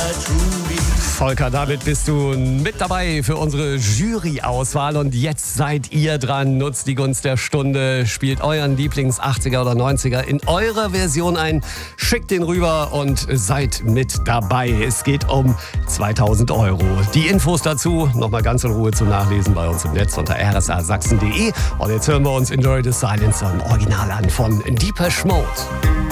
Volker, damit bist du mit dabei für unsere Jury-Auswahl. Und jetzt seid ihr dran. Nutzt die Gunst der Stunde. Spielt euren Lieblings-80er oder 90er in eurer Version ein. Schickt den rüber und seid mit dabei. Es geht um 2000 €. Die Infos dazu nochmal ganz in Ruhe zum Nachlesen bei uns im Netz unter rsasachsen.de. Und jetzt hören wir uns Enjoy the Silence im Original an von Depeche Mode.